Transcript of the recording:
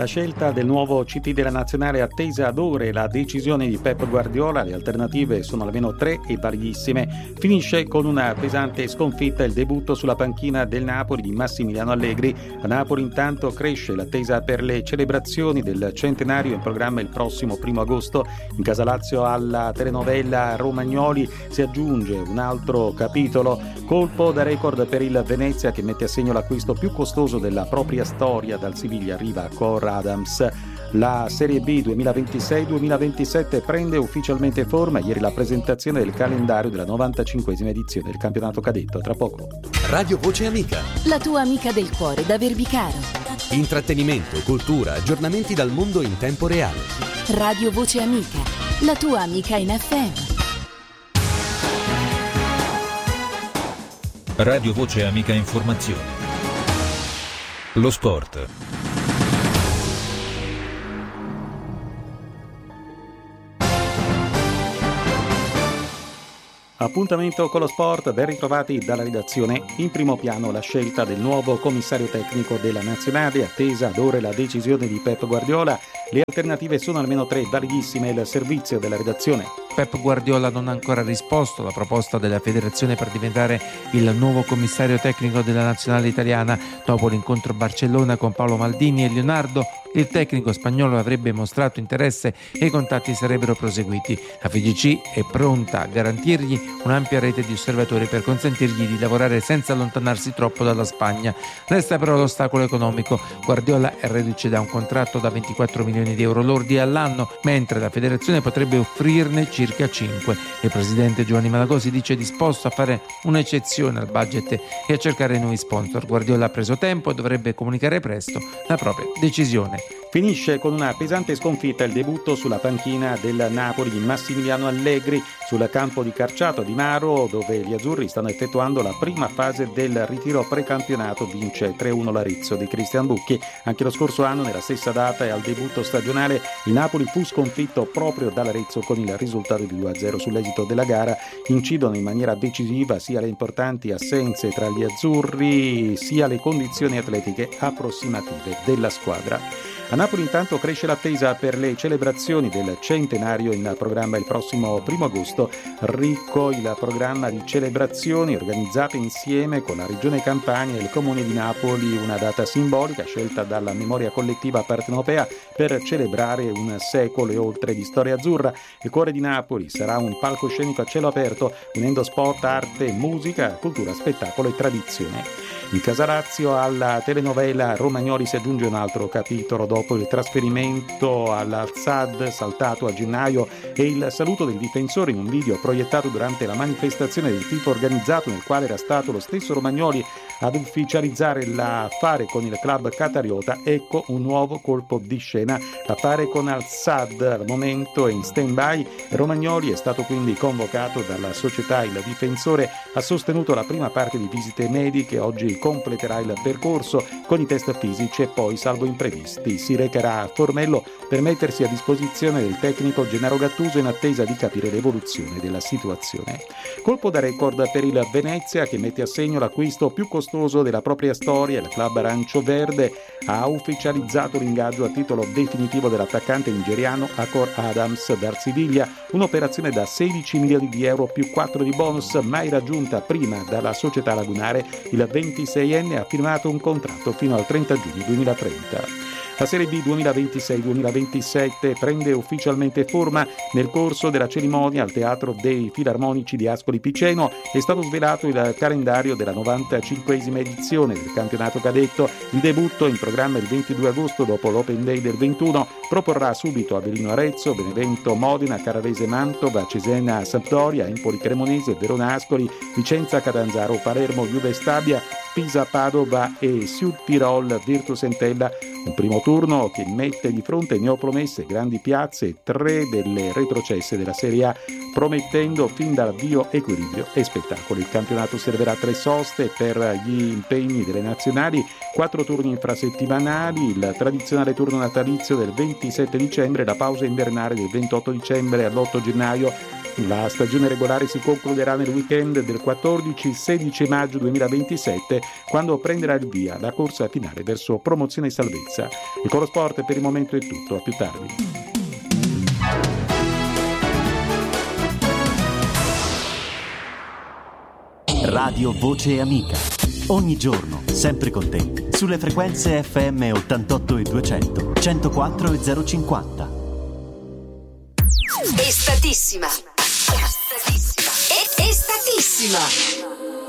La scelta del nuovo CT della Nazionale è attesa ad ore. La decisione di Pep Guardiola, le alternative sono almeno 3 e variissime. Finisce con una pesante sconfitta il debutto sulla panchina del Napoli di Massimiliano Allegri. A Napoli intanto cresce l'attesa per le celebrazioni del centenario in programma il prossimo 1 agosto. In Casa Lazio alla telenovela Romagnoli si aggiunge un altro capitolo. Colpo da record per il Venezia che mette a segno l'acquisto più costoso della propria storia. Dal Siviglia arriva Cor Adams. La Serie B 2026-2027 prende ufficialmente forma. Ieri la presentazione del calendario della 95esima edizione del campionato cadetto. Tra poco. Radio Voce Amica. La tua amica del cuore da Verbicaro. Intrattenimento, cultura, aggiornamenti dal mondo in tempo reale. Radio Voce Amica. La tua amica in FM. Radio Voce Amica Informazione. Lo sport. Appuntamento con lo sport, ben ritrovati dalla redazione. In primo piano la scelta del nuovo commissario tecnico della Nazionale, attesa ad ore la decisione di Pep Guardiola. Le alternative sono almeno 3, validissime. Il servizio della redazione. Pep Guardiola non ha ancora risposto alla proposta della federazione per diventare il nuovo commissario tecnico della Nazionale italiana. Dopo l'incontro a Barcellona con Paolo Maldini e Leonardo, il tecnico spagnolo avrebbe mostrato interesse e i contatti sarebbero proseguiti. La FIGC è pronta a garantirgli un'ampia rete di osservatori per consentirgli di lavorare senza allontanarsi troppo dalla Spagna. Resta però l'ostacolo economico. Guardiola è reduce da un contratto da 24 milioni di euro lordi all'anno, mentre la federazione potrebbe offrirne circa 5. Il presidente Giovanni Malagò si dice disposto a fare un'eccezione al budget e a cercare nuovi sponsor. Guardiola ha preso tempo e dovrebbe comunicare presto la propria decisione. Finisce con una pesante sconfitta il debutto sulla panchina del Napoli di Massimiliano Allegri sul campo di Carciato di Maro, dove gli azzurri stanno effettuando la prima fase del ritiro precampionato. Vince 3-1 l'Arezzo di Cristian Bucchi. Anche lo scorso anno, nella stessa data e al debutto stagionale, il Napoli fu sconfitto proprio dall'Arezzo con il risultato di 2-0. Sull'esito della gara incidono in maniera decisiva sia le importanti assenze tra gli azzurri sia le condizioni atletiche approssimative della squadra. A Napoli intanto cresce l'attesa per le celebrazioni del centenario in programma il prossimo 1 agosto. Ricco il programma di celebrazioni organizzate insieme con la Regione Campania e il Comune di Napoli, una data simbolica scelta dalla memoria collettiva partenopea per celebrare un secolo e oltre di storia azzurra. Il cuore di Napoli sarà un palcoscenico a cielo aperto, unendo sport, arte, musica, cultura, spettacolo e tradizione. In Casa Lazio alla telenovela Romagnoli si aggiunge un altro capitolo dopo il trasferimento all'Al-Sadd saltato a gennaio e il saluto del difensore in un video proiettato durante la manifestazione del tifo organizzato, nel quale era stato lo stesso Romagnoli ad ufficializzare l'affare con il club qatariota. Ecco un nuovo colpo di scena. L'affare con Al-Sadd al momento è in stand-by. Romagnoli è stato quindi convocato dalla società. Il difensore ha sostenuto la prima parte di visite mediche, oggi completerà il percorso con i test fisici e poi, salvo imprevisti, si recherà a Formello per mettersi a disposizione del tecnico Gennaro Gattuso in attesa di capire l'evoluzione della situazione. Colpo da record per il Venezia che mette a segno l'acquisto più costoso della propria storia. Il club arancioverde ha ufficializzato l'ingaggio a titolo definitivo dell'attaccante nigeriano Akor Adams dal Siviglia, un'operazione da 16 milioni di euro più 4 di bonus mai raggiunta prima dalla società lagunare. Il 26enne ha firmato un contratto fino al 30 giugno 2030. La Serie B 2026-2027 prende ufficialmente forma. Nel corso della cerimonia al Teatro dei Filarmonici di Ascoli Piceno è stato svelato il calendario della 95esima edizione del campionato cadetto. Il debutto, in programma il 22 agosto dopo l'Open Day del 21, proporrà subito Avellino Arezzo, Benevento Modena, Carrarese Mantova, Cesena Sampdoria, Empoli Cremonese, Verona Ascoli, Vicenza Catanzaro, Palermo Juve Stabia, Pisa Padova e Südtirol Virtus Entella. Un primo turno che mette di fronte neopromesse, grandi piazze e 3 delle retrocesse della Serie A, promettendo fin dall'avvio equilibrio e spettacolo. Il campionato servirà 3 soste per gli impegni delle nazionali, 4 turni infrasettimanali, il tradizionale turno natalizio del 27 dicembre, la pausa invernale del 28 dicembre all'8 gennaio, La stagione regolare si concluderà nel weekend del 14-16 maggio 2027, quando prenderà il via la corsa finale verso promozione e salvezza. E con lo sport per il momento è tutto, a più tardi. Radio Voce Amica. Ogni giorno, sempre con te, sulle frequenze FM 88 e 200, 104 e 050. Estatissima. Estatissima.